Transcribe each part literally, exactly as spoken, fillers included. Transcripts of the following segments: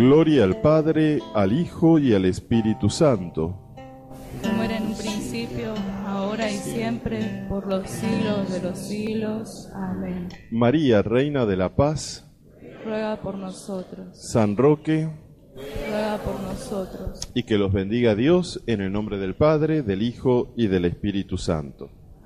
Gloria al Padre, al Hijo y al Espíritu Santo. Como era en un principio, ahora y siempre, por los siglos de los siglos. Amén. María, Reina de la Paz, ruega por nosotros. San Roque, ruega por nosotros. Y que los bendiga Dios en el nombre del Padre, del Hijo y del Espíritu Santo.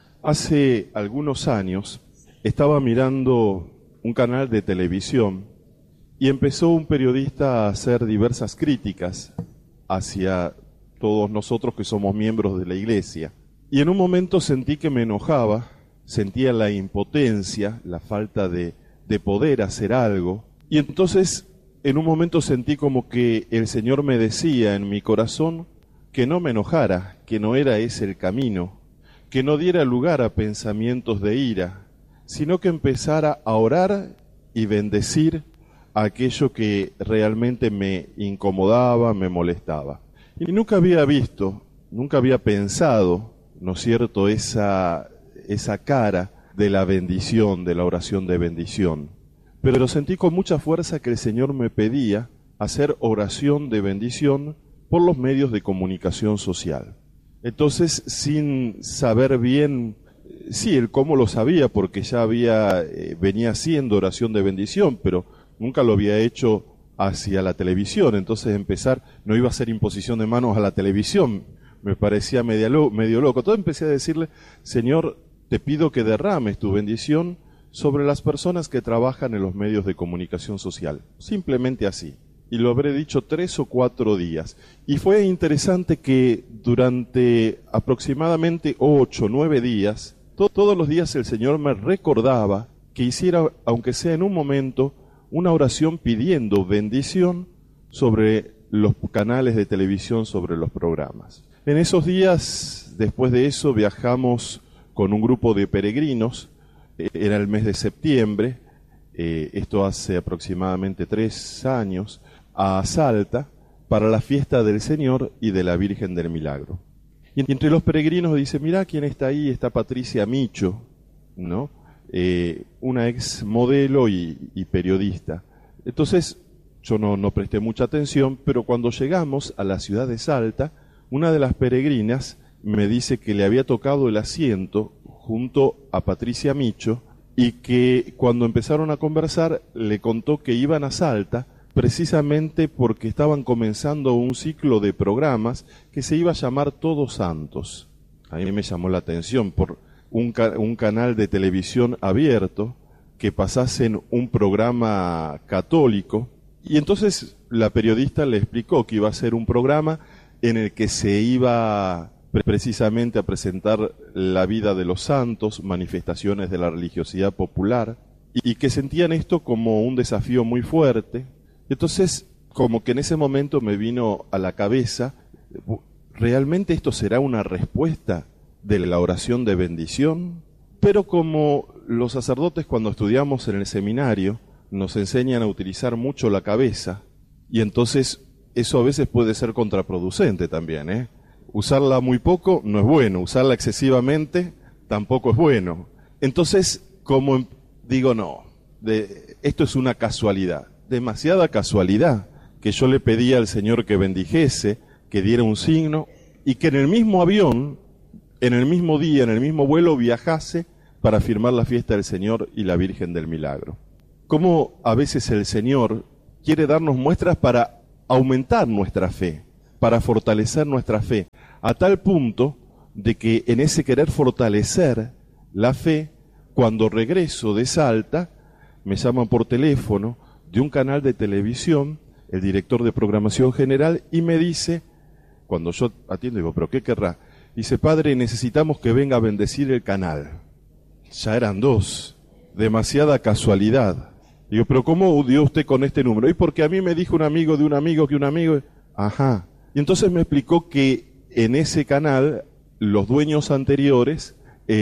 Hace algunos años estaba mirando un canal de televisión y empezó un periodista a hacer diversas críticas hacia todos nosotros que somos miembros de la Iglesia. Y en un momento sentí que me enojaba, sentía la impotencia, la falta de, de poder hacer algo. Y entonces en un momento sentí como que el Señor me decía en mi corazón que no me enojara, que no era ese el camino, que no diera lugar a pensamientos de ira, sino que empezara a orar y bendecir aquello que realmente me incomodaba, me molestaba. Y nunca había visto, nunca había pensado, ¿no es cierto?, esa, esa cara de la bendición, de la oración de bendición. Pero sentí con mucha fuerza que el Señor me pedía hacer oración de bendición por los medios de comunicación social. Entonces, sin saber bien, sí, el cómo lo sabía, porque ya había, eh, venía haciendo oración de bendición, pero nunca lo había hecho hacia la televisión. Entonces empezar, no iba a hacer imposición de manos a la televisión, me parecía medio, lo, medio loco. Entonces empecé a decirle, Señor, te pido que derrames tu bendición sobre las personas que trabajan en los medios de comunicación social. Simplemente así. Y lo habré dicho tres o cuatro días. Y fue interesante que durante aproximadamente ocho, nueve días, to- todos los días el Señor me recordaba que hiciera, aunque sea en un momento, una oración pidiendo bendición sobre los canales de televisión, sobre los programas. En esos días, después de eso, viajamos con un grupo de peregrinos, eh, era el mes de septiembre, eh, esto hace aproximadamente tres años, a Salta, para la fiesta del Señor y de la Virgen del Milagro. Y entre los peregrinos dice, mirá quién está ahí, está Patricia Micho, ¿no? Eh, una ex modelo y, y periodista. Entonces yo no, no presté mucha atención, pero cuando llegamos a la ciudad de Salta, una de las peregrinas me dice que le había tocado el asiento junto a Patricia Micho y que cuando empezaron a conversar le contó que iban a Salta precisamente porque estaban comenzando un ciclo de programas que se iba a llamar Todos Santos. A mí me llamó la atención por Un, ca- un canal de televisión abierto, que pasasen un programa católico, y entonces la periodista le explicó que iba a ser un programa en el que se iba pre- precisamente a presentar la vida de los santos, manifestaciones de la religiosidad popular, y, y que sentían esto como un desafío muy fuerte. Entonces, como que en ese momento me vino a la cabeza, ¿realmente esto será una respuesta de la oración de bendición? Pero como los sacerdotes cuando estudiamos en el seminario nos enseñan a utilizar mucho la cabeza, y entonces eso a veces puede ser contraproducente también, ¿eh? Usarla muy poco no es bueno, usarla excesivamente tampoco es bueno. Entonces, como digo, no, de, esto es una casualidad, demasiada casualidad, que yo le pedía al Señor que bendijese, que diera un signo, y que en el mismo avión, en el mismo día, en el mismo vuelo, viajase para firmar la fiesta del Señor y la Virgen del Milagro. Cómo a veces el Señor quiere darnos muestras para aumentar nuestra fe, para fortalecer nuestra fe, a tal punto de que en ese querer fortalecer la fe, cuando regreso de Salta, me llaman por teléfono de un canal de televisión, el director de programación general, y me dice, cuando yo atiendo, digo, ¿pero qué querrá? Dice, padre, necesitamos que venga a bendecir el canal. Ya eran dos, demasiada casualidad. Digo, ¿pero cómo dio usted con este número? Y porque a mí me dijo un amigo de un amigo que un amigo... Ajá. Y entonces me explicó que en ese canal los dueños anteriores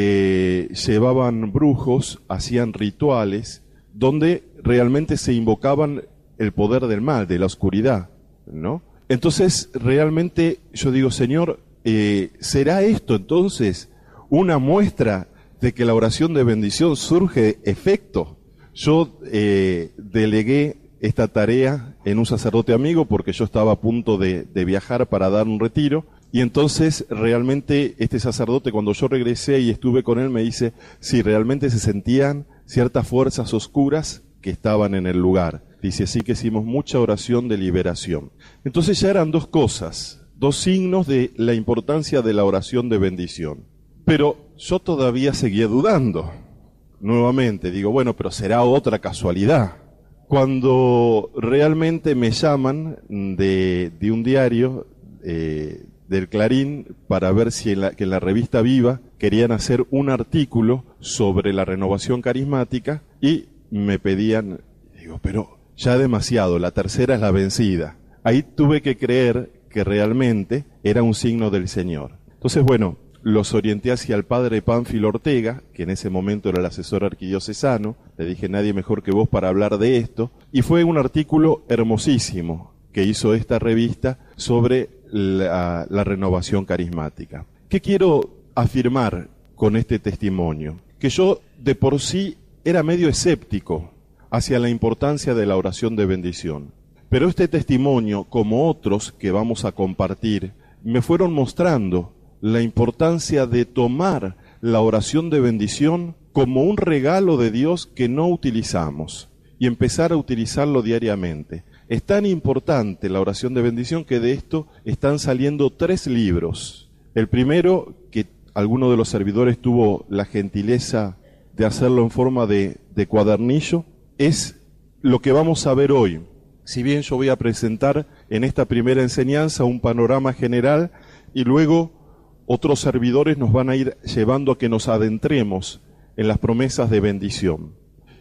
eh, llevaban brujos, hacían rituales, donde realmente se invocaban el poder del mal, de la oscuridad, ¿no? Entonces, realmente yo digo, Señor, eh, ¿será esto entonces una muestra de que la oración de bendición surge efecto? Yo eh, delegué esta tarea en un sacerdote amigo porque yo estaba a punto de, de viajar para dar un retiro. Y entonces realmente este sacerdote, cuando yo regresé y estuve con él, me dice, sí, realmente se sentían ciertas fuerzas oscuras que estaban en el lugar. Dice, así que hicimos mucha oración de liberación. Entonces ya eran dos cosas, dos signos de la importancia de la oración de bendición. Pero yo todavía seguía dudando. Nuevamente digo, bueno, pero será otra casualidad. Cuando realmente me llaman de, de un diario, eh, del Clarín, para ver si en la, que en la revista Viva querían hacer un artículo sobre la renovación carismática y me pedían, digo, pero ya demasiado, la tercera es la vencida. Ahí tuve que creer que realmente era un signo del Señor. Entonces, bueno, los orienté hacia el padre Pánfilo Ortega, que en ese momento era el asesor arquidiocesano. Le dije, nadie mejor que vos para hablar de esto. Y fue un artículo hermosísimo que hizo esta revista sobre La, la renovación carismática. ¿Qué quiero afirmar con este testimonio? Que yo de por sí era medio escéptico hacia la importancia de la oración de bendición. Pero este testimonio, como otros que vamos a compartir, me fueron mostrando la importancia de tomar la oración de bendición como un regalo de Dios que no utilizamos y empezar a utilizarlo diariamente. Es tan importante la oración de bendición que de esto están saliendo tres libros. El primero, que alguno de los servidores tuvo la gentileza de hacerlo en forma de, de cuadernillo, es lo que vamos a ver hoy. Si bien yo voy a presentar en esta primera enseñanza un panorama general y luego otros servidores nos van a ir llevando a que nos adentremos en las promesas de bendición.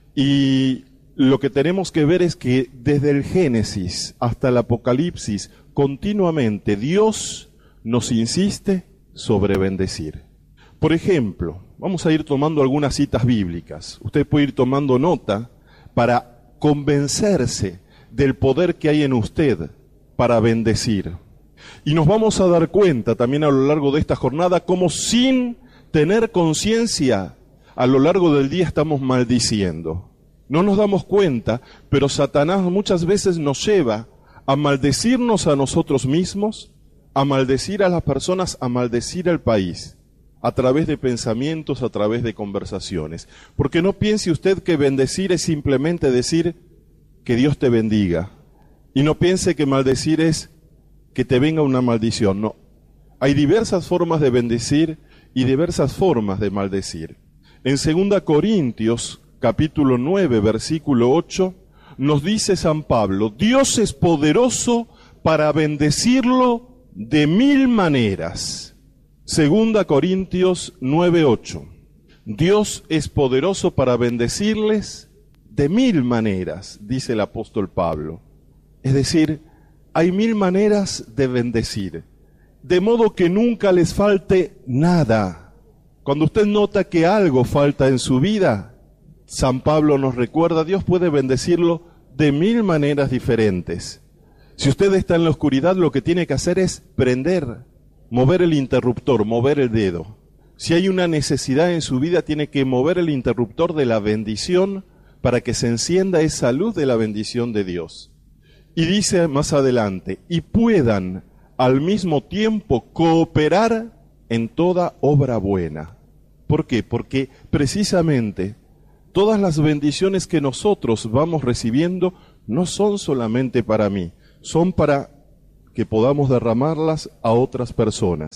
Y lo que tenemos que ver es que desde el Génesis hasta el Apocalipsis, continuamente Dios nos insiste sobre bendecir. Por ejemplo, vamos a ir tomando algunas citas bíblicas. Usted puede ir tomando nota para convencerse del poder que hay en usted para bendecir. Y nos vamos a dar cuenta también a lo largo de esta jornada cómo sin tener conciencia a lo largo del día estamos maldiciendo. No nos damos cuenta, pero Satanás muchas veces nos lleva a maldecirnos a nosotros mismos, a maldecir a las personas, a maldecir al país, a través de pensamientos, a través de conversaciones. Porque no piense usted que bendecir es simplemente decir que Dios te bendiga. Y no piense que maldecir es que te venga una maldición. No. Hay diversas formas de bendecir y diversas formas de maldecir. En segunda Corintios, capítulo nueve, versículo ocho, nos dice San Pablo, Dios es poderoso para bendecirlo de mil maneras. Segunda Corintios nueve, ocho. Dios es poderoso para bendecirles de mil maneras, dice el apóstol Pablo. Es decir, hay mil maneras de bendecir, de modo que nunca les falte nada. Cuando usted nota que algo falta en su vida, San Pablo nos recuerda, Dios puede bendecirlo de mil maneras diferentes. Si usted está en la oscuridad, lo que tiene que hacer es prender, mover el interruptor, mover el dedo. Si hay una necesidad en su vida, tiene que mover el interruptor de la bendición para que se encienda esa luz de la bendición de Dios. Y dice más adelante, y puedan al mismo tiempo cooperar en toda obra buena. ¿Por qué? Porque precisamente todas las bendiciones que nosotros vamos recibiendo no son solamente para mí, son para que podamos derramarlas a otras personas.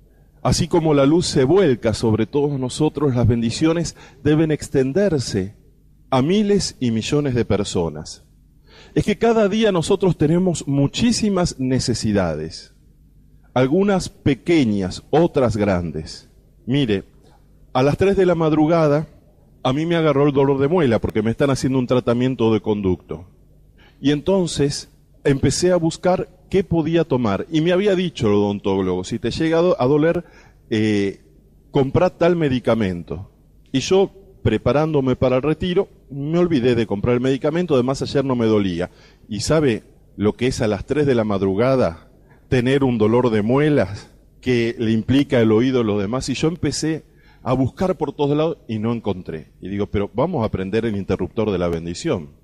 Así como la luz se vuelca sobre todos nosotros, las bendiciones deben extenderse a miles y millones de personas. Es que cada día nosotros tenemos muchísimas necesidades, algunas pequeñas, otras grandes. Mire, a las tres de la madrugada, a mí me agarró el dolor de muela porque me están haciendo un tratamiento de conducto. Y entonces empecé a buscar qué podía tomar. Y me había dicho el odontólogo, si te llega a doler, eh, comprá tal medicamento. Y yo, preparándome para el retiro, me olvidé de comprar el medicamento, además ayer no me dolía. ¿Y sabe lo que es a las tres de la madrugada tener un dolor de muelas que le implica el oído y lo demás? Y yo empecé a buscar por todos lados y no encontré. Y digo, pero vamos a prender el interruptor de la bendición.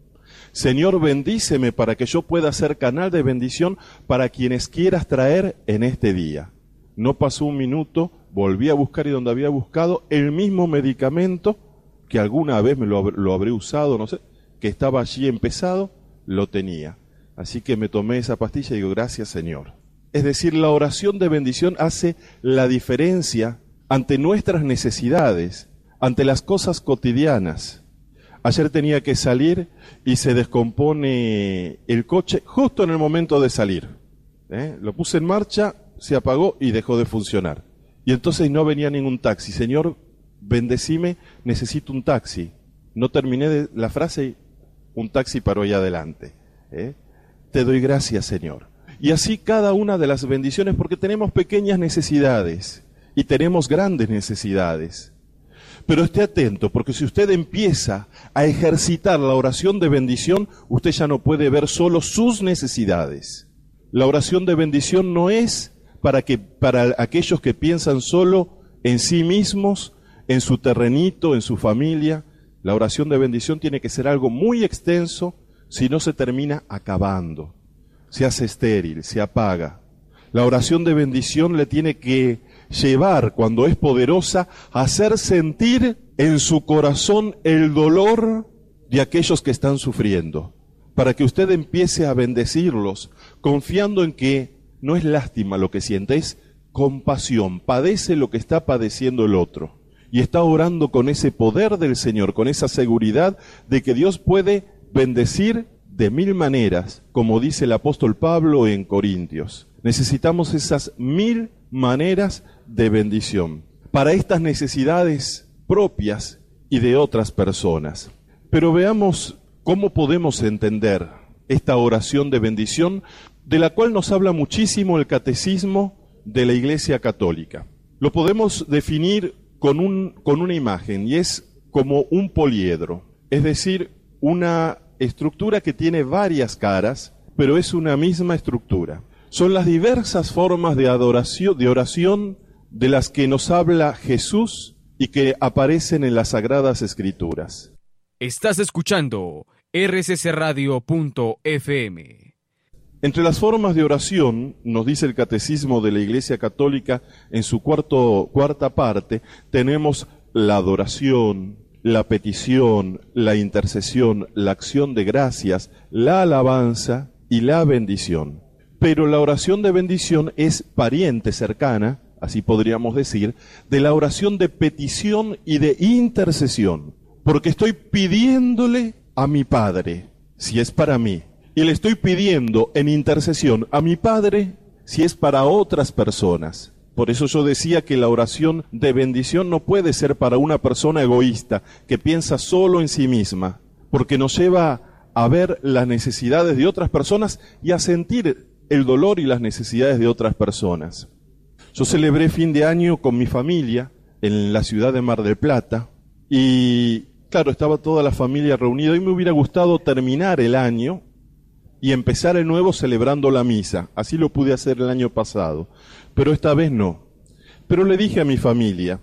Señor, bendíceme para que yo pueda ser canal de bendición para quienes quieras traer en este día. No pasó un minuto, volví a buscar y donde había buscado el mismo medicamento que alguna vez me lo, lo habré usado, no sé, que estaba allí empezado, lo tenía. Así que me tomé esa pastilla y digo, gracias Señor. Es decir, la oración de bendición hace la diferencia ante nuestras necesidades, ante las cosas cotidianas. Ayer tenía que salir y se descompone el coche justo en el momento de salir. ¿Eh? Lo puse en marcha, se apagó y dejó de funcionar. Y entonces no venía ningún taxi. Señor, bendecime, necesito un taxi. No terminé de la frase y un taxi paró ahí adelante. ¿Eh? Te doy gracias, Señor. Y así cada una de las bendiciones, porque tenemos pequeñas necesidades y tenemos grandes necesidades. Pero esté atento, porque si usted empieza a ejercitar la oración de bendición, usted ya no puede ver solo sus necesidades. La oración de bendición no es para que, para aquellos que piensan solo en sí mismos, en su terrenito, en su familia. La oración de bendición tiene que ser algo muy extenso, si no se termina acabando, se hace estéril, se apaga. La oración de bendición le tiene que llevar, cuando es poderosa, a hacer sentir en su corazón el dolor de aquellos que están sufriendo, para que usted empiece a bendecirlos, confiando en que no es lástima lo que siente, es compasión, padece lo que está padeciendo el otro, y está orando con ese poder del Señor, con esa seguridad de que Dios puede bendecir de mil maneras, como dice el apóstol Pablo en Corintios. Necesitamos esas mil maneras de bendición para estas necesidades propias y de otras personas. Pero veamos cómo podemos entender esta oración de bendición, de la cual nos habla muchísimo el catecismo de la Iglesia Católica. Lo podemos definir con, un, con una imagen, y es como un poliedro, es decir, una estructura que tiene varias caras, pero es una misma estructura. Son las diversas formas de adoración, de oración de las que nos habla Jesús y que aparecen en las Sagradas Escrituras. Estás escuchando R C C Radio punto F M. Entre las formas de oración, nos dice el Catecismo de la Iglesia Católica en su cuarto, cuarta parte, tenemos la adoración, la petición, la intercesión, la acción de gracias, la alabanza y la bendición. Pero la oración de bendición es pariente cercana, así podríamos decir, de la oración de petición y de intercesión, porque estoy pidiéndole a mi Padre, si es para mí, y le estoy pidiendo en intercesión a mi Padre, si es para otras personas. Por eso yo decía que la oración de bendición no puede ser para una persona egoísta que piensa solo en sí misma, porque nos lleva a ver las necesidades de otras personas y a sentir el dolor y las necesidades de otras personas. Yo celebré fin de año con mi familia en la ciudad de Mar del Plata y, claro, estaba toda la familia reunida y me hubiera gustado terminar el año y empezar el nuevo celebrando la misa. Así lo pude hacer el año pasado, pero esta vez no. Pero le dije a mi familia,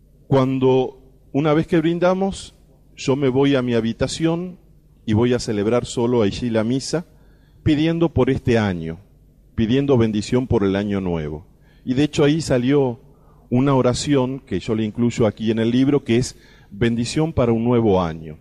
cuando una vez que brindamos, yo me voy a mi habitación y voy a celebrar solo allí la misa, pidiendo por este año, pidiendo bendición por el año nuevo. Y de hecho ahí salió una oración que yo le incluyo aquí en el libro, que es bendición para un nuevo año.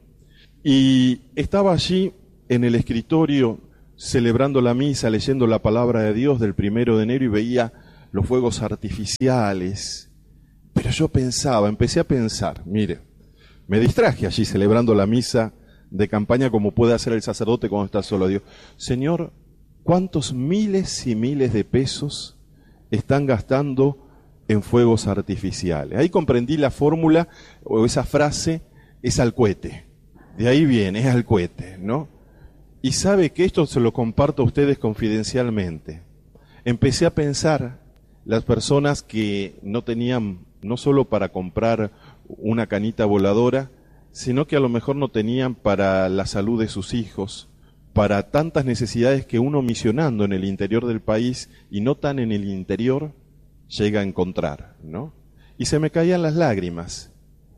Y estaba allí en el escritorio celebrando la misa, leyendo la palabra de Dios del primero de enero y veía los fuegos artificiales. Pero yo pensaba, empecé a pensar, mire, me distraje allí celebrando la misa de campaña como puede hacer el sacerdote cuando está solo. Dios, Señor, ¿cuántos miles y miles de pesos están gastando en fuegos artificiales? Ahí comprendí la fórmula o esa frase, es al cohete. De ahí viene, es al cohete, ¿no? Y sabe que esto se lo comparto a ustedes confidencialmente. Empecé a pensar las personas que no tenían, no solo para comprar una canita voladora, sino que a lo mejor no tenían para la salud de sus hijos, para tantas necesidades que uno misionando en el interior del país y no tan en el interior llega a encontrar, ¿no? Y se me caían las lágrimas.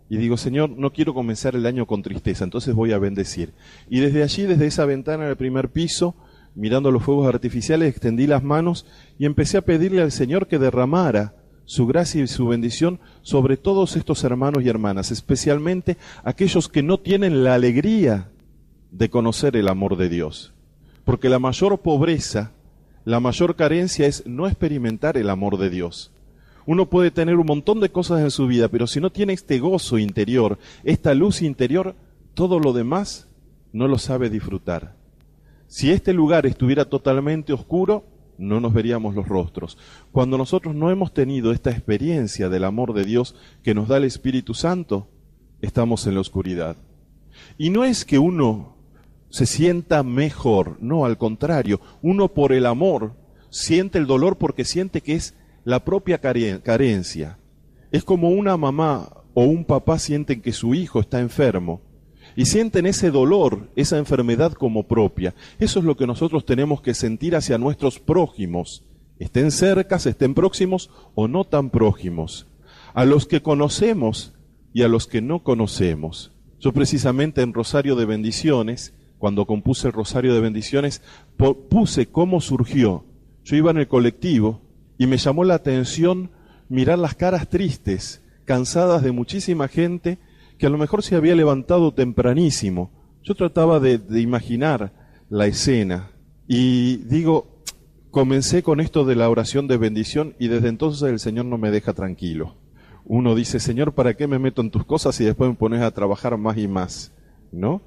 Y digo, Señor, no quiero comenzar el año con tristeza, entonces voy a bendecir. Y desde allí, desde esa ventana del primer piso, mirando los fuegos artificiales, extendí las manos y empecé a pedirle al Señor que derramara su gracia y su bendición sobre todos estos hermanos y hermanas, especialmente aquellos que no tienen la alegría de conocer el amor de Dios. Porque la mayor pobreza, la mayor carencia es no experimentar el amor de Dios. Uno puede tener un montón de cosas en su vida, pero si no tiene este gozo interior, esta luz interior, todo lo demás no lo sabe disfrutar. Si este lugar estuviera totalmente oscuro, no nos veríamos los rostros. Cuando nosotros no hemos tenido esta experiencia del amor de Dios que nos da el Espíritu Santo, estamos en la oscuridad. Y no es que uno se sienta mejor, no, al contrario, uno por el amor siente el dolor porque siente que es la propia carencia. Es como una mamá o un papá sienten que su hijo está enfermo y sienten ese dolor, esa enfermedad como propia. Eso es lo que nosotros tenemos que sentir hacia nuestros prójimos, estén cercas, estén próximos o no tan próximos, a los que conocemos y a los que no conocemos. Yo precisamente en Rosario de Bendiciones, cuando compuse el Rosario de Bendiciones, puse cómo surgió. Yo iba en el colectivo y me llamó la atención mirar las caras tristes, cansadas de muchísima gente que a lo mejor se había levantado tempranísimo. Yo trataba de, de imaginar la escena y digo, comencé con esto de la oración de bendición y desde entonces el Señor no me deja tranquilo. Uno dice, Señor, ¿para qué me meto en tus cosas y después me pones a trabajar más y más? ¿No?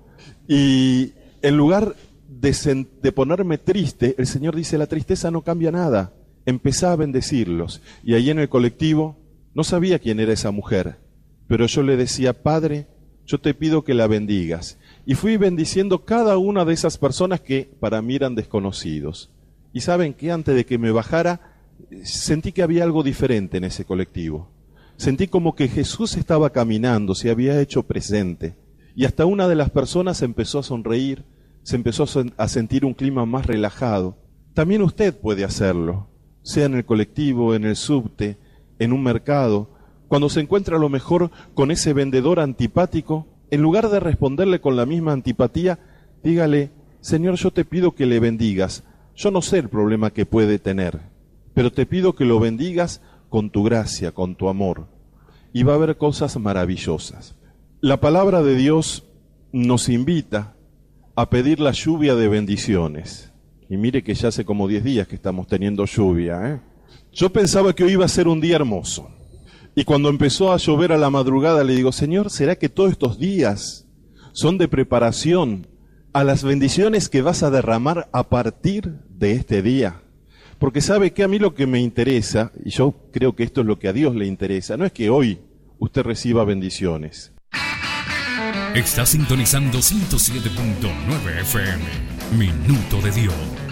Y en lugar de, sen- de ponerme triste, el Señor dice, la tristeza no cambia nada. Empecé a bendecirlos. Y ahí en el colectivo, no sabía quién era esa mujer, pero yo le decía, Padre, yo te pido que la bendigas. Y fui bendiciendo cada una de esas personas que para mí eran desconocidos. Y saben que antes de que me bajara, sentí que había algo diferente en ese colectivo. Sentí como que Jesús estaba caminando, se había hecho presente. Y hasta una de las personas empezó a sonreír, se empezó a sentir un clima más relajado. También usted puede hacerlo, sea en el colectivo, en el subte, en un mercado. Cuando se encuentra a lo mejor con ese vendedor antipático, en lugar de responderle con la misma antipatía, dígale, Señor, yo te pido que le bendigas. Yo no sé el problema que puede tener, pero te pido que lo bendigas con tu gracia, con tu amor. Y va a haber cosas maravillosas. La palabra de Dios nos invita a pedir la lluvia de bendiciones. Y mire que ya hace como diez días que estamos teniendo lluvia, ¿eh? Yo pensaba que hoy iba a ser un día hermoso. Y cuando empezó a llover a la madrugada le digo, Señor, ¿será que todos estos días son de preparación a las bendiciones que vas a derramar a partir de este día? Porque sabe que a mí lo que me interesa, y yo creo que esto es lo que a Dios le interesa, no es que hoy usted reciba bendiciones. Está sintonizando ciento siete punto nueve F M, Minuto de Dios.